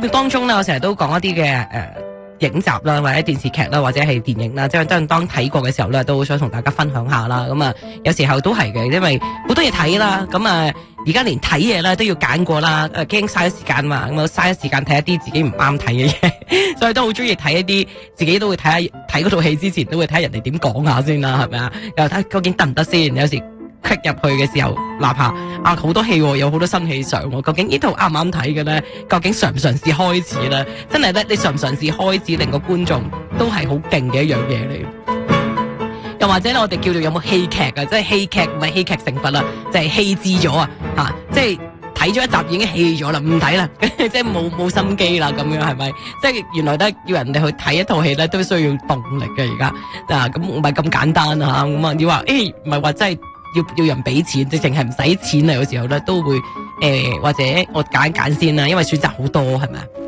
目當中咧，我成日都講一啲嘅影集啦，或者電視劇啦，或者係電影啦，即係當睇過嘅時候咧，都好想同大家分享下啦。咁啊，有時候都係嘅，因為好多嘢睇啦。咁啊，而家連睇嘢咧都要揀過啦，驚嘥時間嘛。咁啊，嘥時間睇一啲自己唔啱睇嘅嘢，所以都好中意睇一啲自己都會睇下睇嗰套戲之前都會睇人哋點講下先啦，係咪啊？又睇究竟得唔得先？有時click入去嘅時候，哪怕好多戲有好多新戲上，究竟呢套啱唔啱睇嘅咧？究竟嘗唔嘗試開始咧？真係咧，你嘗唔嘗試開始令個觀眾都係好勁嘅一樣嘢嚟。又或者咧，我哋叫做有冇戲劇啊？即係戲劇唔係戲劇成分啦，就係棄置咗啊！即係睇咗一集已經棄咗啦，唔睇啦，即係冇心機啦，咁樣係咪？即係原來咧要人哋去睇一套戲咧，都需要動力嘅而家咁唔係咁簡單啊！咁啊，你話唔係話真係。要人俾錢，直情係唔使錢啊！有時候咧都會或者我揀先啦，因為選擇好多係咪？